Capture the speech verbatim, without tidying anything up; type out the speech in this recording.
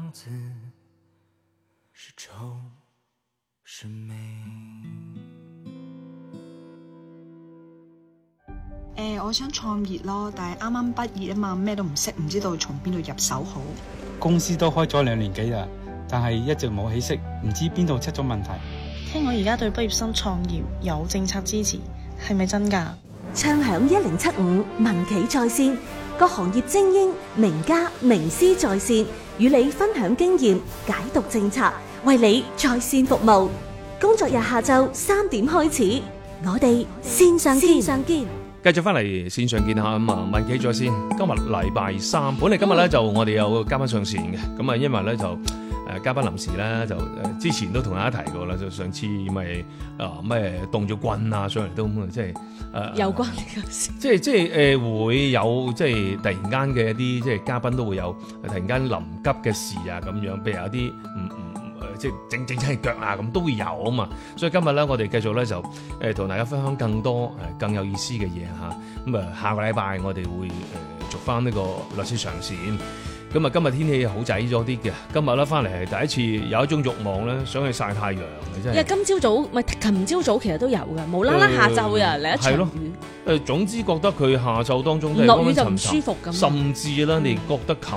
子，是丑是美。 誒，我想創業咯，但係啱啱畢業啊嘛，咩都唔識，唔知道從邊度入手好。 公司都開咗兩年幾啦，但係一直冇起色，唔知邊度出咗問題。 聽講而家對畢業生創業有政策支持，係咪真㗎？ 暢享一零七五民企在線，各行業精英、名家、名師在線，與你分享經驗，解讀政策，為你在線服務。工作日下晝三點開始，我哋線上見。線上見。 繼續翻嚟線上見下咁啊，民企在線。今日禮拜三，本嚟今日咧就我哋有個嘉賓上線嘅，咁啊因為咧就誒嘉賓臨時咧就誒之前都同大家提過啦，就上次咪啊咩動咗棍啊上嚟都咁啊，即係誒有關呢個事， 即係即係誒會有即係突然間嘅一啲即係嘉賓都會有突然間臨急嘅事啊咁樣，譬如有啲唔唔。即係整整親腳啊，咁都會有啊嘛，所以今日咧，我哋繼續咧就誒同大家分享更多誒更有意思嘅嘢嚇。咁啊，下個禮拜我哋會誒續翻呢個律師上線。咁啊，今日天氣好仔咗啲嘅，今日咧翻嚟係第一次有一種慾望咧，想去曬太陽嘅真係。 因為今朝早唔係琴朝早其實都有嘅，無啦啦下晝啊嚟一場雨。 誒總之覺得佢下晝當中都係落雨就唔舒服咁。 甚至咧，你覺得琴